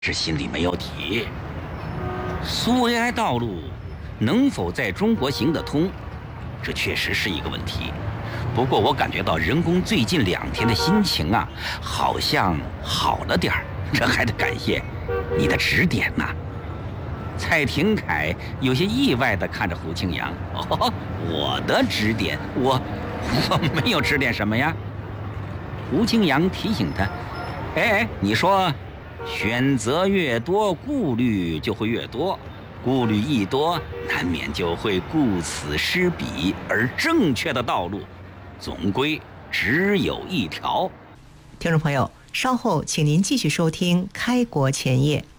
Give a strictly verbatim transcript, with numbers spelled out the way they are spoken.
是心里没有底。苏维埃道路能否在中国行得通，这确实是一个问题。不过我感觉到人工最近两天的心情啊，好像好了点儿，这还得感谢你的指点呐。蔡廷锴有些意外地看着胡庆阳，哦，我的指点，我我没有指点什么呀？胡庆阳提醒他，哎哎，你说选择越多，顾虑就会越多，顾虑一多，难免就会顾此失彼，而正确的道路总归只有一条。 听众朋友，稍后请您继续收听《开国前夜》。